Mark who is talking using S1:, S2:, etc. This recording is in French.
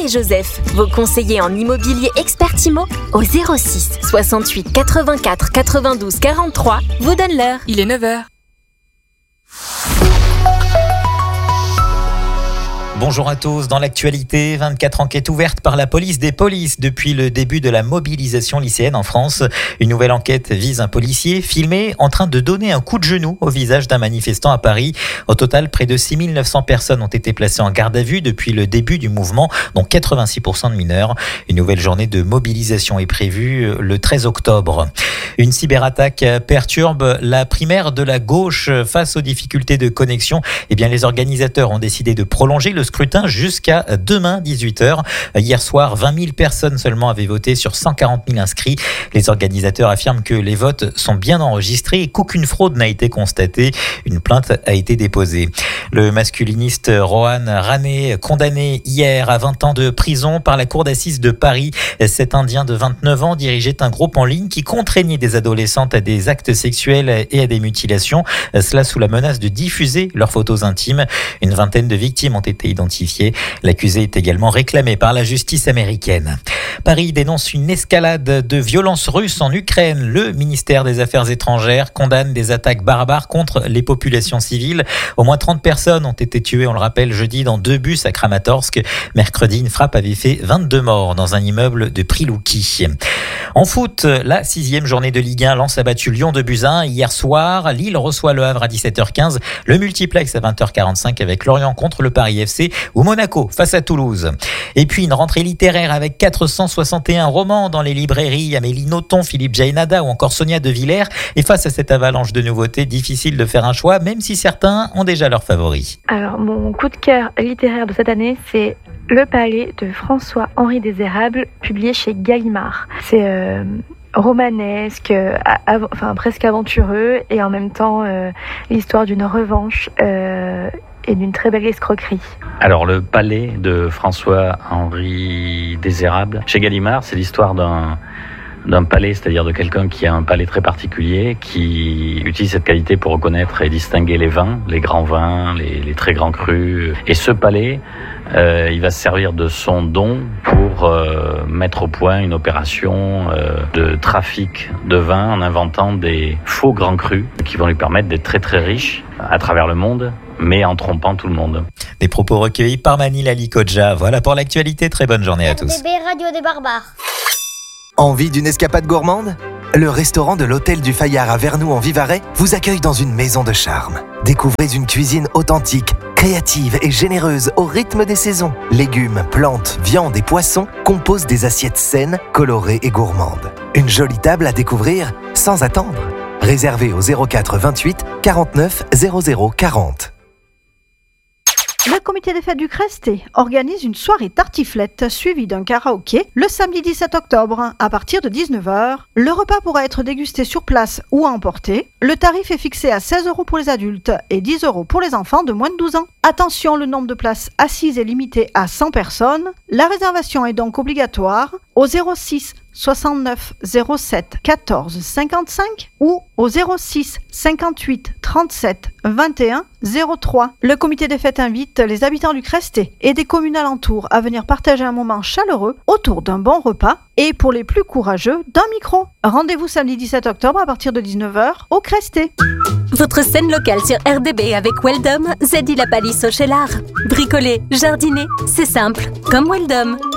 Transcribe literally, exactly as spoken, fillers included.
S1: et Joseph, vos conseillers en immobilier expert Imo, au zéro six soixante-huit quatre-vingt-quatre quatre-vingt-douze quarante-trois, vous donnent l'heure.
S2: Il est neuf heures.
S3: Bonjour à tous. Dans l'actualité, vingt-quatre enquêtes ouvertes par la police des polices depuis le début de la mobilisation lycéenne en France. Une nouvelle enquête vise un policier filmé en train de donner un coup de genou au visage d'un manifestant à Paris. Au total, près de six mille neuf cents personnes ont été placées en garde à vue depuis le début du mouvement, dont quatre-vingt-six pour cent de mineurs. Une nouvelle journée de mobilisation est prévue le treize octobre. Une cyberattaque perturbe la primaire de la gauche. Face aux difficultés de connexion, eh bien, les organisateurs ont décidé de prolonger le scrutin jusqu'à demain dix-huit heures. Hier soir, vingt mille personnes seulement avaient voté sur cent quarante mille inscrits. Les organisateurs affirment que les votes sont bien enregistrés et qu'aucune fraude n'a été constatée. Une plainte a été déposée. Le masculiniste Rohan Rane, condamné hier à vingt ans de prison par la cour d'assises de Paris. Cet Indien de vingt-neuf ans dirigeait un groupe en ligne qui contraignait des adolescentes à des actes sexuels et à des mutilations. Cela sous la menace de diffuser leurs photos intimes. Une vingtaine de victimes ont été identifiées. L'accusé est également réclamé par la justice américaine. Paris dénonce une escalade de violences russes en Ukraine. Le ministère des Affaires étrangères condamne des attaques barbares contre les populations civiles. Au moins trente personnes ont été tuées, on le rappelle, jeudi dans deux bus à Kramatorsk. Mercredi, une frappe avait fait vingt-deux morts dans un immeuble de Prilouki. En foot, la sixième journée de Ligue un, Lens a battu Lyon de buts à un hier soir. Lille reçoit le Havre à dix-sept heures quinze. Le multiplex à vingt heures quarante-cinq avec Lorient contre le Paris F C ou Monaco face à Toulouse. Et puis une rentrée littéraire avec quatre cent soixante et un romans dans les librairies. Amélie Nothomb, Philippe Jaénada ou encore Sonia De Villers. Et face à cette avalanche de nouveautés, difficile de faire un choix, même si certains ont déjà leurs favoris.
S4: Alors mon coup de cœur littéraire de cette année, c'est Le Palais de François-Henri Désérable, publié chez Gallimard. C'est euh, romanesque, av- enfin presque aventureux, et en même temps euh, l'histoire d'une revanche euh, et d'une très belle escroquerie.
S5: Alors Le Palais de François-Henri Désérable, chez Gallimard, c'est l'histoire d'un d'un palais, c'est-à-dire de quelqu'un qui a un palais très particulier, qui utilise cette qualité pour reconnaître et distinguer les vins, les grands vins, les, les très grands crus. Et ce palais, euh, il va se servir de son don pour euh, mettre au point une opération euh, de trafic de vin en inventant des faux grands crus qui vont lui permettre d'être très très riche à travers le monde, mais en trompant tout le monde.
S3: Des propos recueillis par Manil Ali Kodja. Voilà pour l'actualité. Très bonne journée à tous.
S6: R D B Radio des Barbares.
S7: Envie d'une escapade gourmande ? Le restaurant de l'Hôtel du Fayard à Vernoux en Vivarais vous accueille dans une maison de charme. Découvrez une cuisine authentique, créative et généreuse au rythme des saisons. Légumes, plantes, viandes et poissons composent des assiettes saines, colorées et gourmandes. Une jolie table à découvrir sans attendre. Réservez au zéro quatre vingt-huit quarante-neuf zéro zéro quarante.
S8: Le comité des fêtes du Cresté organise une soirée tartiflette suivie d'un karaoké le samedi dix-sept octobre à partir de dix-neuf heures. Le repas pourra être dégusté sur place ou à emporter. Le tarif est fixé à seize euros pour les adultes et dix euros pour les enfants de moins de douze ans. Attention, le nombre de places assises est limité à cent personnes. La réservation est donc obligatoire au zéro six soixante-neuf zéro sept quatorze cinquante-cinq ou au zéro six cinquante-huit trente-sept vingt et un zéro trois. Le comité des fêtes invite les habitants du Cresté et des communes alentours à venir partager un moment chaleureux autour d'un bon repas et, pour les plus courageux, d'un micro. Rendez-vous samedi dix-sept octobre à partir de dix-neuf heures au Cresté.
S1: Votre scène locale sur R D B avec Weldom, Zeddy la Palisse au Cheylard. Bricoler, jardiner, c'est simple, comme Weldom.